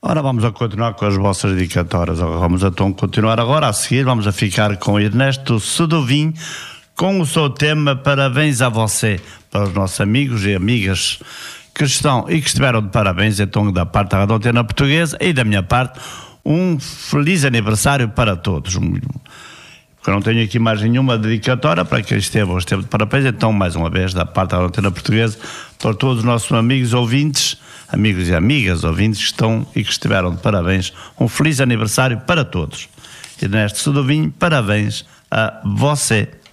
Ora, vamos a continuar com as vossas dedicatórias. Vamos então continuar agora. A seguir vamos a ficar com Ernesto Sedovim com o seu tema Parabéns a você, para os nossos amigos e amigas que estão e que estiveram de parabéns, então da parte da Rádio Antena Portuguesa e da minha parte, um feliz aniversário para todos. Porque eu não tenho aqui mais nenhuma dedicatória para quem esteve de parabéns, então mais uma vez da parte da Antena Portuguesa, para todos os nossos amigos ouvintes, amigos e amigas ouvintes que estão e que estiveram de parabéns, um feliz aniversário para todos. Ernesto Sedovim, parabéns a você.